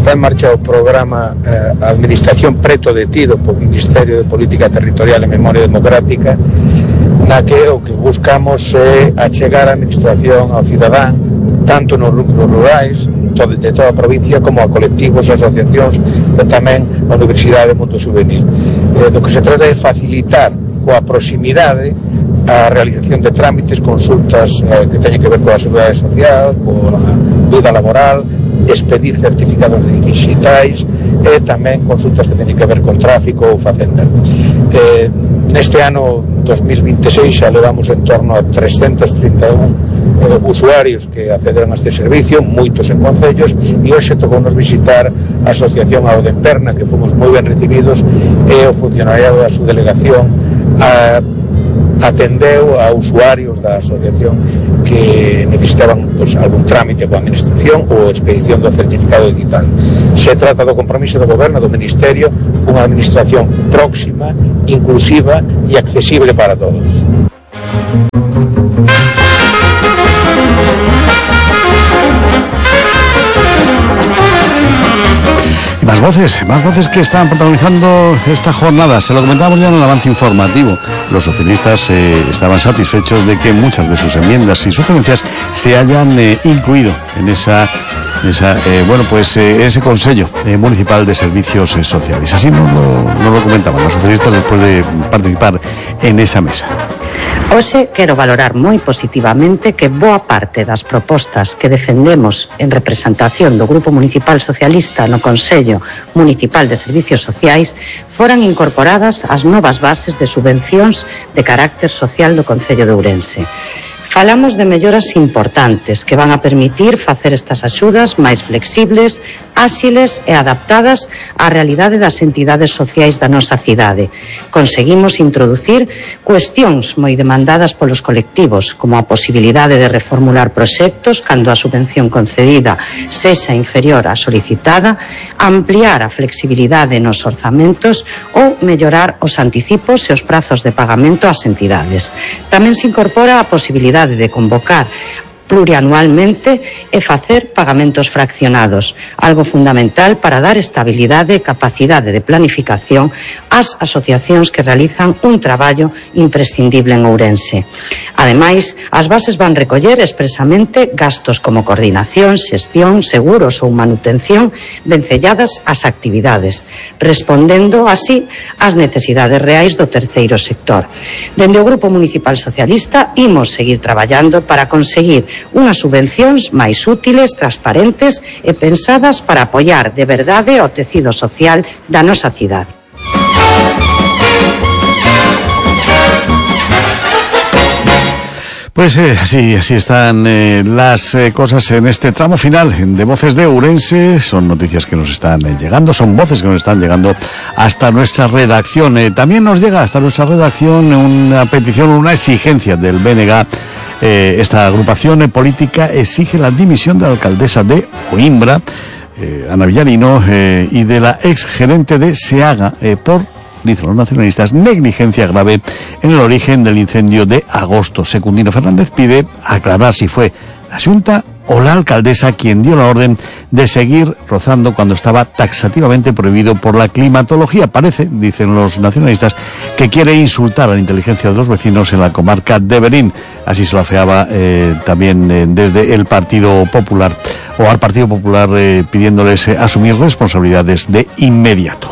está en marcha o programa Administración Preto detido por Ministerio de Política Territorial e Memoria Democrática, na que o que buscamos é achegar a administración ao cidadán, tanto nos núcleos rurais de toda a provincia, como a colectivos, asociacións e tamén a Universidade de Mundo Juvenil. Do que se trata é facilitar coa proximidade a realización de trámites, consultas que teñen que ver coa seguridade social, coa vida laboral, expedir certificados digitais e tamén consultas que teñen que ver con tráfico ou facenda. Neste ano 2026 xa levamos en torno a 331 usuarios que accederán a este servicio, moitos en concellos, e hoxe tocounos visitar a Asociación Audemperna, que fomos moi ben recibidos, e o funcionariado da subdelegación atendeu a usuarios da asociación que necesitaban algún trámite coa administración ou expedición do certificado digital. Se trata do compromiso do goberno, do Ministerio, cunha administración próxima, inclusiva e accesible para todos. Más voces que están protagonizando esta jornada. Se lo comentábamos ya en el avance informativo. Los socialistas estaban satisfechos de que muchas de sus enmiendas y sugerencias se hayan incluido en ese Consejo Municipal de Servicios Sociales. Así nos lo comentaban los socialistas después de participar en esa mesa. Hoxe quero valorar moi positivamente que boa parte das propostas que defendemos en representación do Grupo Municipal Socialista no Consello Municipal de Servicios Sociais foran incorporadas ás novas bases de subvencións de carácter social do Concello de Ourense. Falamos de melloras importantes que van a permitir facer estas axudas máis flexibles, áxiles e adaptadas á realidade das entidades sociais da nosa cidade. Conseguimos introducir cuestións moi demandadas polos colectivos, como a posibilidade de reformular proxectos cando a subvención concedida sexa inferior á solicitada, ampliar a flexibilidade nos orzamentos ou mellorar os anticipos e os prazos de pagamento ás entidades. Tamén se incorpora a posibilidade de convocar plurianualmente e facer pagamentos fraccionados, algo fundamental para dar estabilidade e capacidade de planificación ás asociacións que realizan un traballo imprescindible en Ourense. Ademais, as bases van recoller expresamente gastos como coordinación, xestión, seguros ou manutención vencelladas ás actividades, respondendo así ás necesidades reais do terceiro sector. Dende o Grupo Municipal Socialista imos seguir traballando para conseguir unhas subvencións máis útiles, transparentes e pensadas para apoiar de verdade o tecido social da nosa cidade. Pues así están las cosas en este tramo final de Voces de Ourense. Son noticias que nos están llegando, son voces que nos están llegando hasta nuestra redacción. También nos llega hasta nuestra redacción una petición, una exigencia del BNG. Esta agrupación política exige la dimisión de la alcaldesa de Coimbra, Ana Villarino, y de la exgerente de Seaga por, dicen los nacionalistas, negligencia grave en el origen del incendio de agosto. Secundino Fernández pide aclarar si fue la Xunta o la alcaldesa quien dio la orden de seguir rozando cuando estaba taxativamente prohibido por la climatología. Parece, dicen los nacionalistas, que quiere insultar a la inteligencia de los vecinos en la comarca de Berín. Así se lo afeaba también desde el Partido Popular, o al Partido Popular, pidiéndoles asumir responsabilidades de inmediato.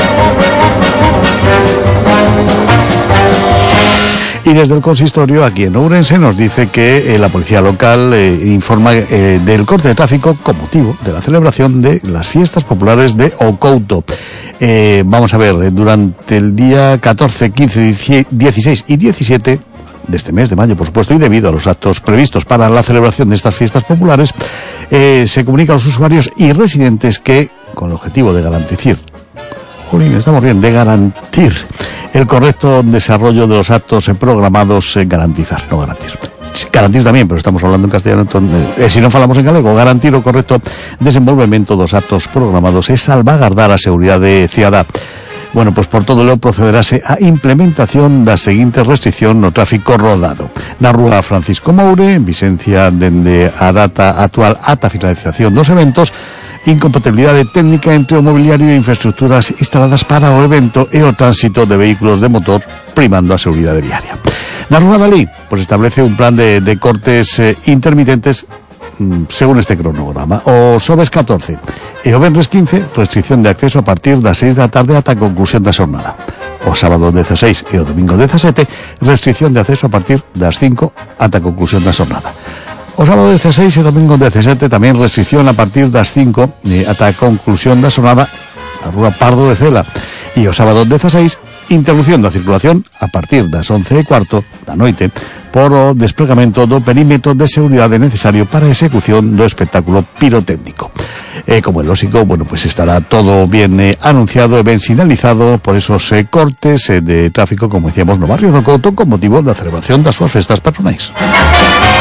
Y desde el consistorio aquí en Ourense nos dice que la policía local informa del corte de tráfico con motivo de la celebración de las fiestas populares de Ocouto. Vamos a ver, durante el día 14, 15, 16 y 17 de este mes de mayo, por supuesto, y debido a los actos previstos para la celebración de estas fiestas populares, se comunica a los usuarios y residentes que, con el objetivo de garantizar de garantir el correcto desarrollo de los actos programados, garantizar, no garantir. Garantir tamén, pero estamos hablando en castellano, si non falamos en galego, garantir o correcto desenvolvemento dos actos programados e salvagardar a seguridade cidadá. Bueno, pues por todo lo procederase a implementación da seguinte restricción no tráfico rodado. Na rúa Francisco Moure, en Vicencia, dende a data actual ata a finalización dos eventos, incompatibilidade técnica entre o mobiliario e infraestructuras instaladas para o evento e o tránsito de vehículos de motor, primando a seguridade viaria. Na Rúa da Lei, pues establece un plan de cortes intermitentes según este cronograma. O xoves 14 e o venres 15, restricción de acceso a partir das 6 da tarde ata a conclusión da xornada. O sábado 16 e o domingo 17, restricción de acceso a partir das 5 ata a conclusión da xornada. O sábado 16 e domingo 17 tamén restricción a partir das 5 ata a conclusión da xornada na Rúa Pardo de Cela. E o sábado 16, interrupción da circulación a partir das 11:15 da noite por o desplegamento do perímetro de seguridade necesario para a execución do espectáculo pirotécnico. Como é lógico, bueno, pues estará todo bien anunciado e ben sinalizado por esos cortes de tráfico, como decíamos, no barrio do Couto, con motivo da celebración das súas festas patronais.